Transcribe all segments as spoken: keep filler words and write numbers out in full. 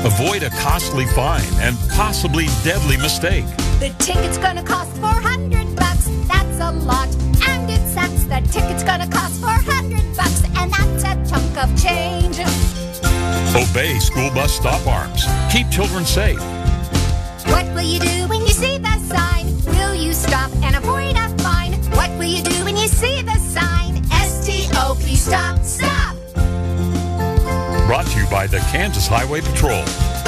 Avoid a costly fine and possibly deadly mistake. The ticket's gonna cost four hundred bucks. That's a lot, and it sucks. The ticket's gonna cost four hundred bucks, and that's a chunk of change. Obey school bus stop arms. Keep children safe. What will you do when you see the sign? Will you stop and avoid a fine? What will you do when you see the sign? S T O P, stop, stop! Brought to you by the Kansas Highway Patrol.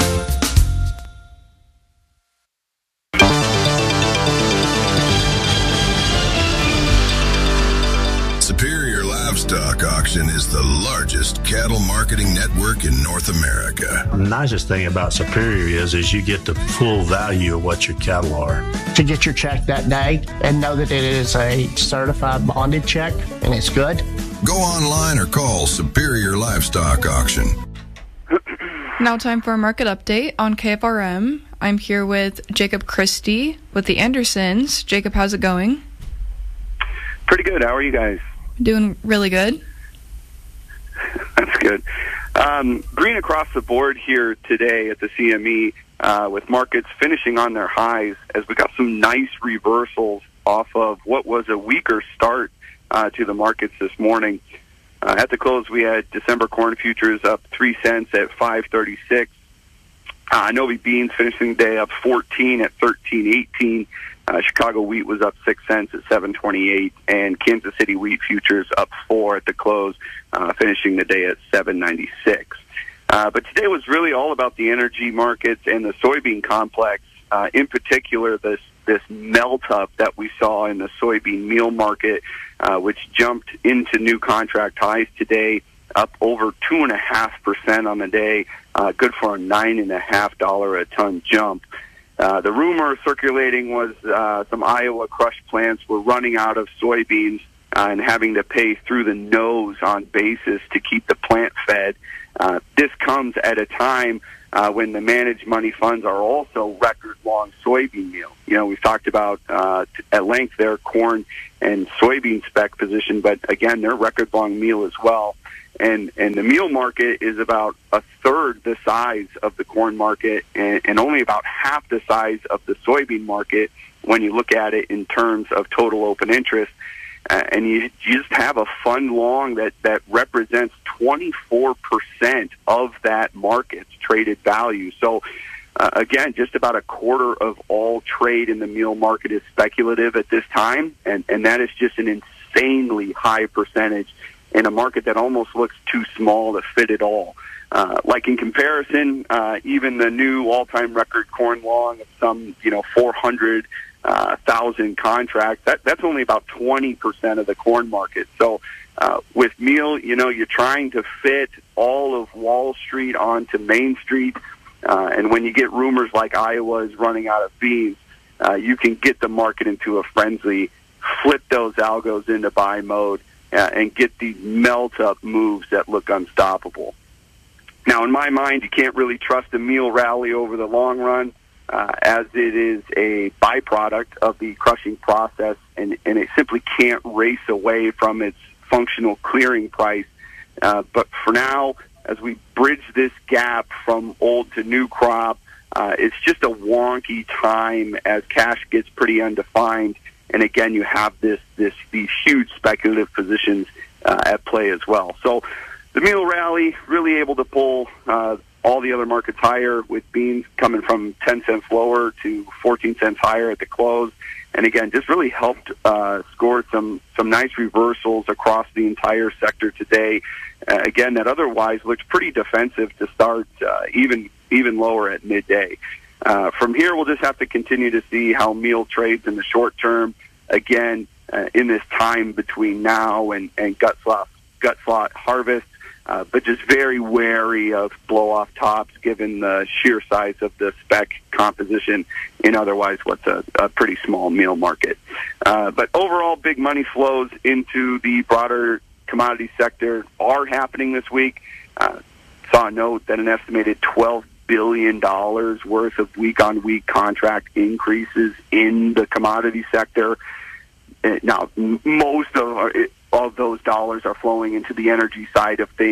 Superior Livestock Auction is the largest cattle marketing network in North America. The nicest thing about Superior is, is you get the full value of what your cattle are. To get your check that day and know that it is a certified bonded check and it's good. Go online or call Superior Livestock Auction. Now time for a market update on K F R M. I'm here with Jacob Christie with the Andersons. Jacob, how's it going? Pretty good. How are you guys? Doing really good. That's good. Um, green across the board here today at the C M E, uh, with markets finishing on their highs as we got some nice reversals off of what was a weaker start uh, to the markets this morning. Uh, at the close, we had December corn futures up three cents at five thirty-six. Uh, Novi beans finishing the day up fourteen at thirteen eighteen. Uh, Chicago wheat was up six cents at seven twenty-eight, and Kansas City wheat futures up four at the close, uh, finishing the day at seven ninety-six. Uh, but today was really all about the energy markets and the soybean complex. Uh, in particular, this this melt up that we saw in the soybean meal market, uh, which jumped into new contract highs today, up over two and a half percent on the day, uh, good for a nine and a half dollar a ton jump. Uh, the rumor circulating was uh, some Iowa crush plants were running out of soybeans uh, and having to pay through the nose on basis to keep the plant fed. Uh, this comes at a time uh, when the managed money funds are also record-long soybean meal. You know, we've talked about uh, at length their corn and soybean spec position, but again, they're record-long meal as well. And and the meal market is about a third the size of the corn market and, and only about half the size of the soybean market when you look at it in terms of total open interest. Uh, and you, you just have a fund long that, that represents twenty-four percent of that market's traded value. So, uh, again, just about a quarter of all trade in the meal market is speculative at this time, and, and that is just an insanely high percentage in a market that almost looks too small to fit it all. Uh, like in comparison, uh, even the new all-time record corn long of some, you know, four hundred thousand uh, contracts, that, that's only about twenty percent of the corn market. So uh, with meal, you know, you're trying to fit all of Wall Street onto Main Street, uh, and when you get rumors like Iowa is running out of beans, uh, you can get the market into a frenzy, flip those algos into buy mode, Uh, and get these melt-up moves that look unstoppable. Now, in my mind, you can't really trust a meal rally over the long run, uh, as it is a byproduct of the crushing process, and, and it simply can't race away from its functional clearing price. Uh, but for now, as we bridge this gap from old to new crop, uh, it's just a wonky time as cash gets pretty undefined. And again, you have this, this, these huge speculative positions uh, at play as well. So the meal rally really able to pull uh, all the other markets higher, with beans coming from ten cents lower to fourteen cents higher at the close. And again, just really helped uh, score some, some nice reversals across the entire sector today. Uh, again, that otherwise looked pretty defensive to start, uh, even, even lower at midday. Uh, from here, we'll just have to continue to see how meal trades in the short term, again, uh, in this time between now and, and gut slot, gut slot harvest, uh, but just very wary of blow-off tops given the sheer size of the spec composition in otherwise what's a, a pretty small meal market. Uh, but overall, big money flows into the broader commodity sector are happening this week. Uh, saw a note that an estimated twelve billion dollars worth of week-on-week contract increases in the commodity sector. Now, most of, of those dollars are flowing into the energy side of things,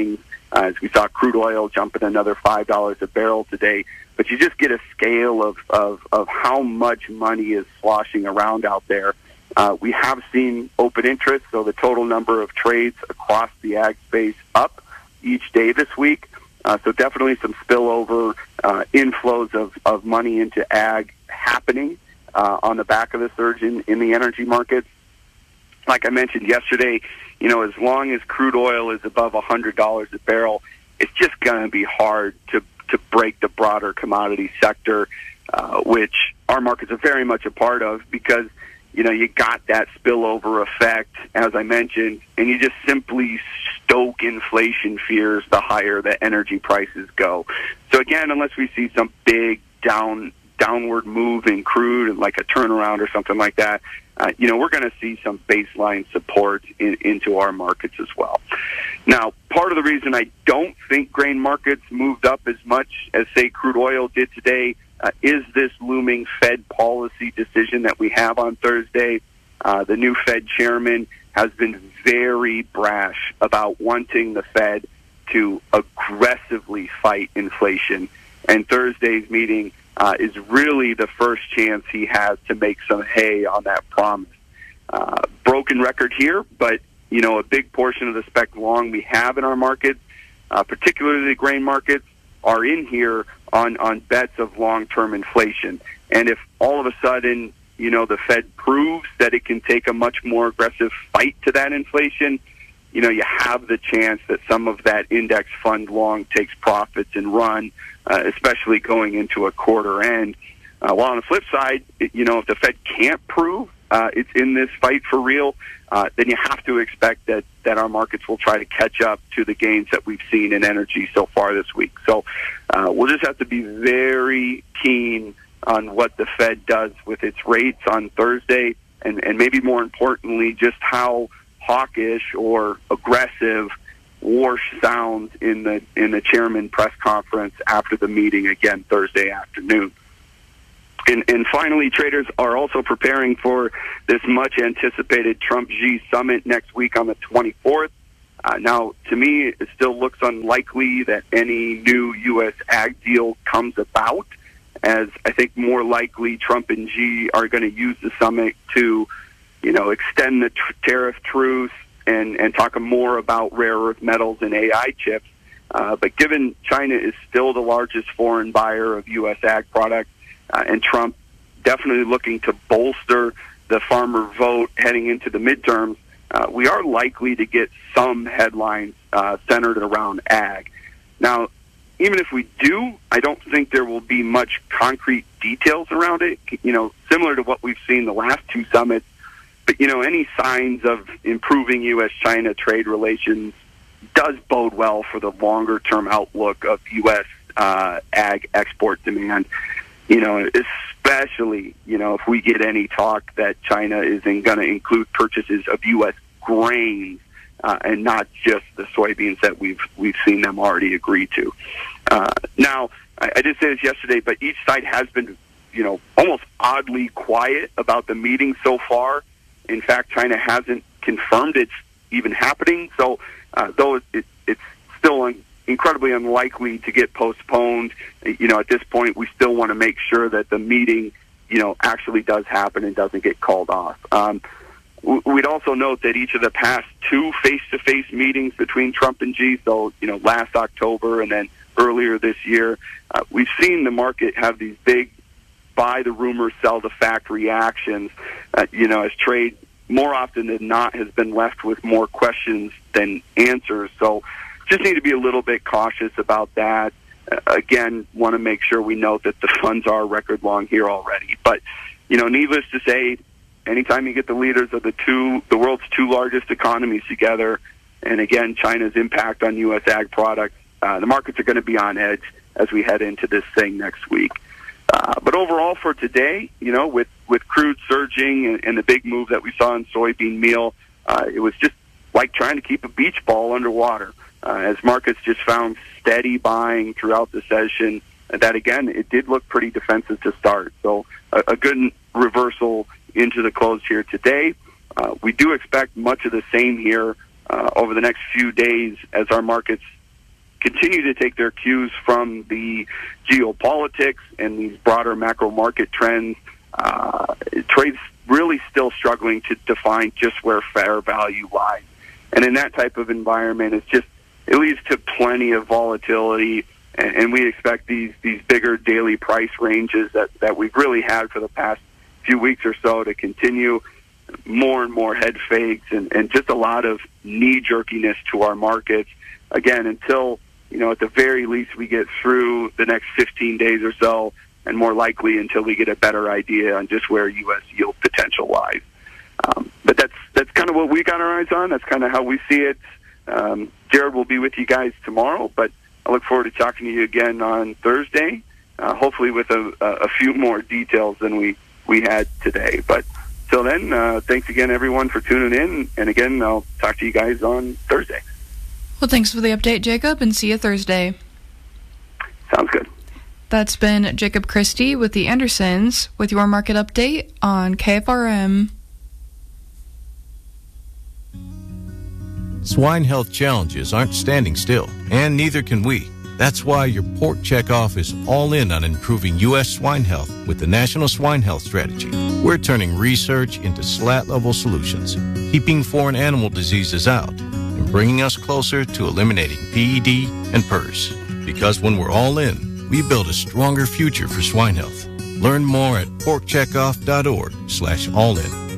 uh, as we saw crude oil jumping another five dollars a barrel today. But you just get a scale of, of, of how much money is sloshing around out there. Uh, we have seen open interest, so the total number of trades across the ag space up each day this week. Uh, so definitely some spillover uh, inflows of, of money into ag happening uh, on the back of the surge in, in the energy markets. Like I mentioned yesterday, you know, as long as crude oil is above one hundred dollars a barrel, it's just going to be hard to, to break the broader commodity sector, uh, which our markets are very much a part of because, you know, you got that spillover effect, as I mentioned, and you just simply stoke inflation fears the higher the energy prices go. So again, unless we see some big down downward move in crude and like a turnaround or something like that, uh, you know, we're going to see some baseline support in, into our markets as well. Now, part of the reason I don't think grain markets moved up as much as, say, crude oil did today uh, is this looming Fed policy decision that we have on Thursday. Uh, the new Fed chairman has been very brash about wanting the Fed to aggressively fight inflation. And Thursday's meeting uh, is really the first chance he has to make some hay on that promise. Uh, broken record here, but, you know, a big portion of the spec long we have in our markets, uh, particularly the grain markets, are in here on, on bets of long-term inflation. And if all of a sudden, you know, the Fed proves that it can take a much more aggressive fight to that inflation, you know, you have the chance that some of that index fund long takes profits and run, uh, especially going into a quarter end. Uh, while on the flip side, it, you know, if the Fed can't prove uh, it's in this fight for real, uh, then you have to expect that, that our markets will try to catch up to the gains that we've seen in energy so far this week. So uh, we'll just have to be very keen on what the Fed does with its rates on Thursday, and, and maybe more importantly, just how hawkish or aggressive Warsh sounds in the in the chairman press conference after the meeting again Thursday afternoon. And, and finally, traders are also preparing for this much-anticipated Trump-Xi summit next week on the twenty-fourth. Uh, now, to me, it still looks unlikely that any new U S ag deal comes about, as I think more likely Trump and Xi are going to use the summit to, you know, extend the tr- tariff truce and, and talk more about rare earth metals and A I chips. Uh, but given China is still the largest foreign buyer of U S ag products, uh, and Trump definitely looking to bolster the farmer vote heading into the midterms, uh, we are likely to get some headlines uh, centered around ag. Now, even if we do, I don't think there will be much concrete details around it, you know, similar to what we've seen the last two summits. But, you know, any signs of improving U S China trade relations does bode well for the longer-term outlook of U S uh, ag export demand, you know, especially, you know, if we get any talk that China isn't going to include purchases of U S grains uh, and not just the soybeans that we've we've seen them already agree to. Uh, now, I, I did say this yesterday, but each side has been, you know, almost oddly quiet about the meeting so far. In fact, China hasn't confirmed it's even happening. So, uh, though it, it, it's still un- incredibly unlikely to get postponed, you know, at this point, we still want to make sure that the meeting, you know, actually does happen and doesn't get called off. Um, w- we'd also note that each of the past two face-to-face meetings between Trump and Xi, so, you know, last October and then earlier this year, uh, we've seen the market have these big buy the rumor, sell the fact reactions, uh, you know, as trade more often than not has been left with more questions than answers. So just need to be a little bit cautious about that. Uh, again, want to make sure we note that the funds are record long here already. But, you know, needless to say, anytime you get the leaders of the two, the world's two largest economies together, and again, China's impact on U S ag products, uh, the markets are going to be on edge as we head into this thing next week. Uh, but overall for today, you know, with, with crude surging and, and the big move that we saw in soybean meal, uh, it was just like trying to keep a beach ball underwater uh, as markets just found steady buying throughout the session. And that, again, it did look pretty defensive to start. So a, a good reversal into the close here today. Uh, we do expect much of the same here uh, over the next few days as our markets continue to take their cues from the geopolitics and these broader macro market trends. Uh, trade's really still struggling to define just where fair value lies. And in that type of environment, it's just, it leads to plenty of volatility, and, and we expect these, these bigger daily price ranges that, that we've really had for the past few weeks or so to continue. More and more head fakes and, and just a lot of knee-jerkiness to our markets. Again, until, you know, at the very least we get through the next fifteen days or so, and more likely until we get a better idea on just where U S yield potential lies. Um, but that's that's kind of what we got our eyes on. That's kind of how we see it. Um, Jared will be with you guys tomorrow, but I look forward to talking to you again on Thursday, uh, hopefully with a, a few more details than we, we had today. But till then, uh, thanks again, everyone, for tuning in. And again, I'll talk to you guys on Thursday. Well, thanks for the update, Jacob, and see you Thursday. Sounds good. That's been Jacob Christie with the Andersons with your market update on K F R M. Swine health challenges aren't standing still, and neither can we. That's why your Pork Checkoff is all in on improving U S swine health with the National Swine Health Strategy. We're turning research into slat-level solutions, keeping foreign animal diseases out, and bringing us closer to eliminating P E D and P E R S. Because when we're all in, we build a stronger future for swine health. Learn more at porkcheckoff.org slash all in.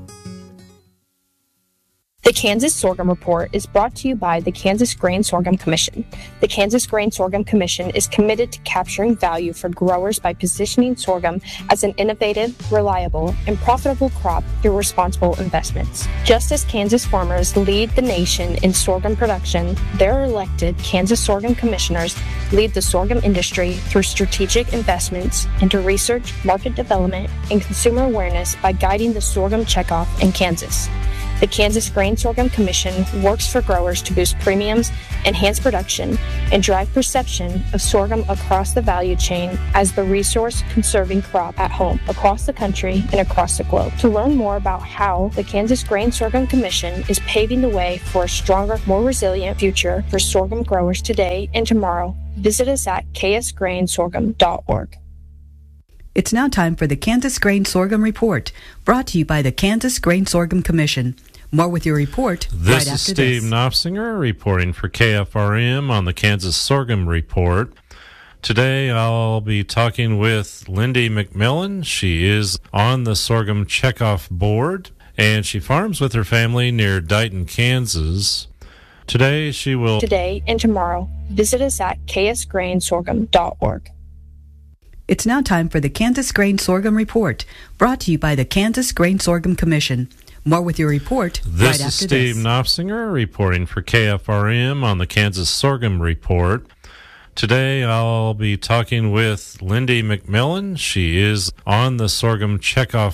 The Kansas Sorghum Report is brought to you by the Kansas Grain Sorghum Commission. The Kansas Grain Sorghum Commission is committed to capturing value for growers by positioning sorghum as an innovative, reliable, and profitable crop through responsible investments. Just as Kansas farmers lead the nation in sorghum production, their elected Kansas Sorghum Commissioners lead the sorghum industry through strategic investments into research, market development, and consumer awareness by guiding the sorghum checkoff in Kansas. The Kansas Grain Sorghum Commission works for growers to boost premiums, enhance production, and drive perception of sorghum across the value chain as the resource-conserving crop at home, across the country, and across the globe. To learn more about how the Kansas Grain Sorghum Commission is paving the way for a stronger, more resilient future for sorghum growers today and tomorrow, visit us at k s grain sorghum dot org. It's now time for the Kansas Grain Sorghum Report, brought to you by the Kansas Grain Sorghum Commission. More with your report this right after this. This is Steve Knopfsinger reporting for K F R M on the Kansas Sorghum Report. Today I'll be talking with Lindy McMillan. She is on the Sorghum Checkoff Board, and she farms with her family near Dighton, Kansas. Today she will... Today and tomorrow, visit us at k s grain sorghum dot org. It's now time for the Kansas Grain Sorghum Report, brought to you by the Kansas Grain Sorghum Commission. More with your report this right after this. This is Steve Knopfsinger reporting for K F R M on the Kansas Sorghum Report. Today I'll be talking with Lindy McMillan. She is on the Sorghum Checkoff